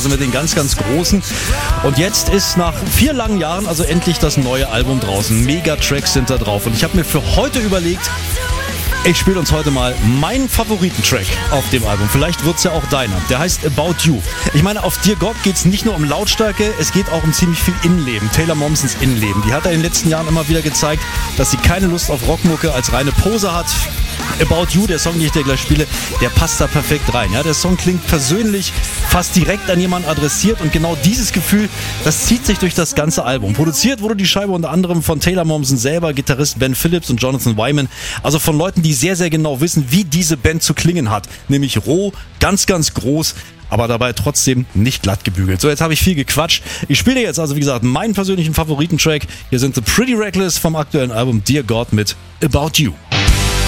also mit den ganz, ganz Großen. Und jetzt ist nach 4 langen Jahren also endlich das neue Album draußen. Mega-Tracks sind da drauf. Und ich habe mir für heute überlegt, ich spiele uns heute mal meinen Favoritentrack auf dem Album. Vielleicht wird's ja auch deiner. Der heißt About You. Ich meine, auf Dear God geht's nicht nur um Lautstärke, es geht auch um ziemlich viel Innenleben. Taylor Momsens Innenleben. Die hat er in den letzten Jahren immer wieder gezeigt, dass sie keine Lust auf Rockmucke als reine Pose hat. About You, der Song, den ich dir gleich spiele, der passt da perfekt rein. Ja, der Song klingt persönlich, fast direkt an jemanden adressiert und genau dieses Gefühl, das zieht sich durch das ganze Album. Produziert wurde die Scheibe unter anderem von Taylor Momsen selber, Gitarrist Ben Phillips und Jonathan Wyman. Also von Leuten, die sehr, sehr genau wissen, wie diese Band zu klingen hat. Nämlich roh, ganz, ganz groß, aber dabei trotzdem nicht glatt gebügelt. So, jetzt habe ich viel gequatscht. Ich spiele jetzt also, wie gesagt, meinen persönlichen Favoritentrack. Hier sind The Pretty Reckless vom aktuellen Album Dear God mit About You.